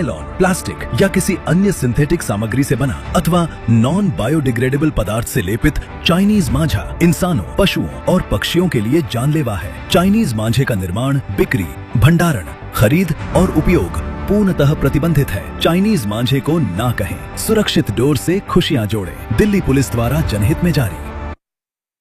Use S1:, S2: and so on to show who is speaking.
S1: Nylon, plastic या किसी अन्य सिंथेटिक सामग्री से बना अथवा नॉन बायोडिग्रेडेबल पदार्थ से लेपित चाइनीज मांझा इंसानों, पशुओं और पक्षियों के लिए जानलेवा है। चाइनीज मांझे का निर्माण, बिक्री, भंडारण, खरीद और उपयोग पूर्णतः प्रतिबंधित है। चाइनीज मांझे को ना कहें। सुरक्षित डोर से खुशियां जोड़ें। दिल्ली पुलिस द्वारा जनहित में जारी।